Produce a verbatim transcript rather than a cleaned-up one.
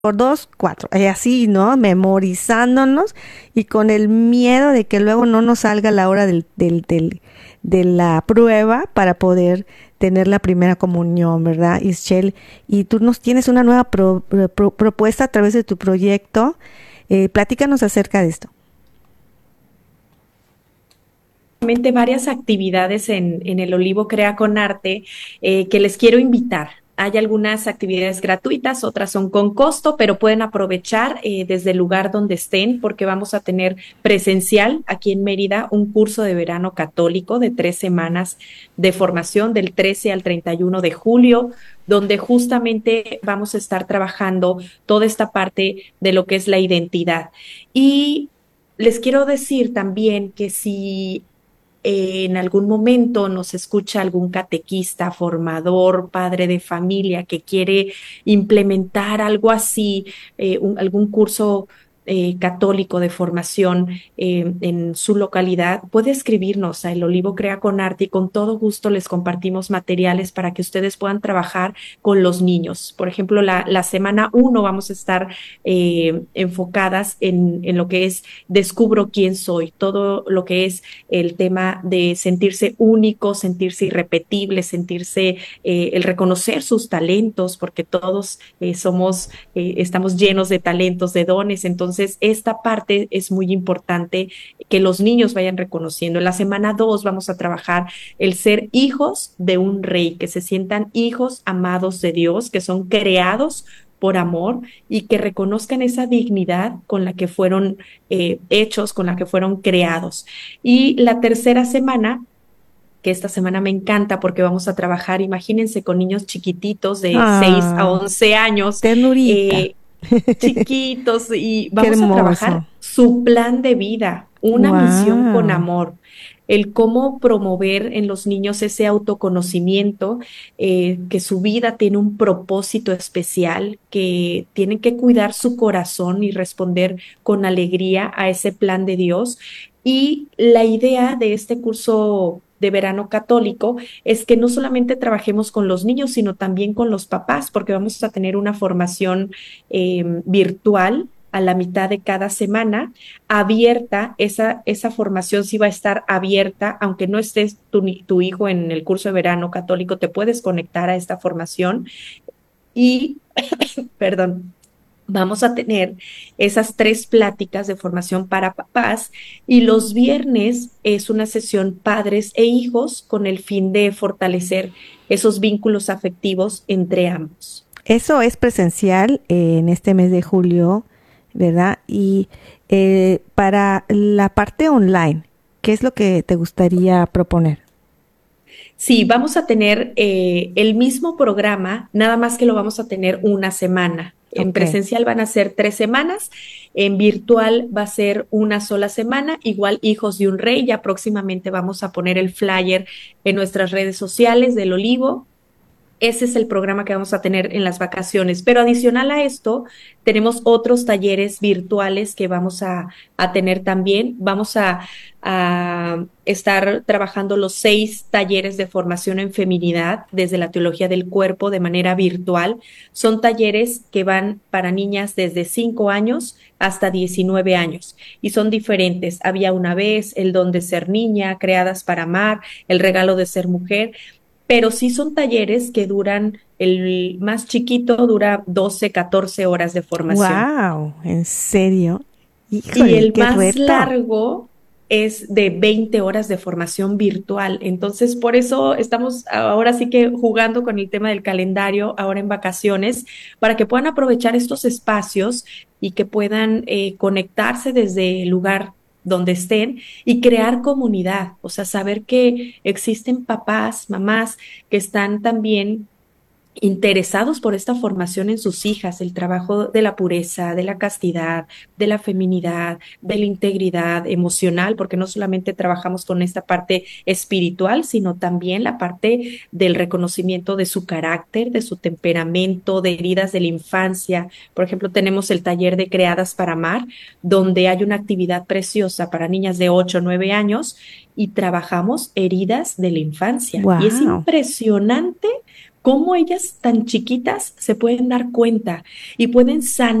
por dos, cuatro, y así, ¿no? Memorizándonos y con el miedo de que luego no nos salga la hora del, del, del- de la prueba para poder tener la primera comunión, ¿verdad, Ischel? Y tú nos tienes una nueva pro- pro- propuesta a través de tu proyecto. Eh, platícanos acerca de esto. Realmente varias actividades en, en el Olivo Crea con Arte eh, que les quiero invitar. Hay algunas actividades gratuitas, otras son con costo, pero pueden aprovechar eh, desde el lugar donde estén porque vamos a tener presencial aquí en Mérida un curso de verano católico de tres semanas de formación del trece al treinta y uno de julio, donde justamente vamos a estar trabajando toda esta parte de lo que es la identidad. Y les quiero decir también que si eh, en algún momento nos escucha algún catequista, formador, padre de familia que quiere implementar algo así, eh, un- algún curso eh, católico de formación eh, en su localidad, puede escribirnos a El Olivo Crea con Arte y con todo gusto les compartimos materiales para que ustedes puedan trabajar con los niños. Por ejemplo, la, la semana uno vamos a estar eh, enfocadas en, en lo que es descubro quién soy, todo lo que es el tema de sentirse único, sentirse irrepetible, sentirse, eh, el reconocer sus talentos, porque todos eh, somos, eh, estamos llenos de talentos, de dones. Entonces, esta parte es muy importante que los niños vayan reconociendo. En la semana dos vamos a trabajar el ser hijos de un rey, que se sientan hijos amados de Dios, que son creados por amor y que reconozcan esa dignidad con la que fueron eh, hechos, con la que fueron creados. Y la tercera semana, que esta semana me encanta porque vamos a trabajar, imagínense, con niños chiquititos de seis a Ah, once años, ternurita. eh, chiquitos, y Qué vamos a trabajar hermoso. su plan de vida, una misión con Wow. amor. El cómo promover en los niños ese autoconocimiento, eh, que su vida tiene un propósito especial, que tienen que cuidar su corazón y responder con alegría a ese plan de Dios. Y la idea de este curso de verano católico es que no solamente trabajemos con los niños, sino también con los papás, porque vamos a tener una formación eh, virtual a la mitad de cada semana, abierta, esa, esa formación sí va a estar abierta, aunque no estés tu, tu hijo en el curso de verano católico, te puedes conectar a esta formación y, perdón, vamos a tener esas tres pláticas de formación para papás y los viernes es una sesión padres e hijos con el fin de fortalecer esos vínculos afectivos entre ambos. Eso es presencial eh, en este mes de julio, ¿verdad? Y eh, para la parte online, ¿qué es lo que te gustaría proponer? Sí, vamos a tener eh, el mismo programa, nada más que lo vamos a tener una semana. En Ok. presencial van a ser tres semanas, en virtual va a ser una sola semana, igual Hijos de un Rey, ya próximamente vamos a poner el flyer en nuestras redes sociales del Olivo. Ese es el programa que vamos a tener en las vacaciones. Pero adicional a esto, tenemos otros talleres virtuales que vamos a, a tener también. Vamos a, a estar trabajando los seis talleres de formación en feminidad desde la teología del cuerpo de manera virtual. Son talleres que van para niñas desde cinco años hasta diecinueve años y son diferentes. Había una vez el don de ser niña, creadas para amar, el regalo de ser mujer, pero sí son talleres que duran, el más chiquito dura doce catorce horas de formación Wow, ¿en serio? y Híjole, el qué más reto. largo es de veinte horas de formación virtual. Entonces, por eso estamos ahora sí que jugando con el tema del calendario, ahora en vacaciones, para que puedan aprovechar estos espacios y que puedan eh, conectarse desde el lugar donde estén y crear comunidad, o sea, saber que existen papás, mamás que están también interesados por esta formación en sus hijas, el trabajo de la pureza, de la castidad, de la feminidad, de la integridad emocional, porque no solamente trabajamos con esta parte espiritual, sino también la parte del reconocimiento de su carácter, de su temperamento, de heridas de la infancia. Por ejemplo, tenemos el taller de Creadas para Amar, donde hay una actividad preciosa para niñas de ocho o nueve años y trabajamos heridas de la infancia. Y es Wow. impresionante cómo ellas tan chiquitas se pueden dar cuenta y pueden sanar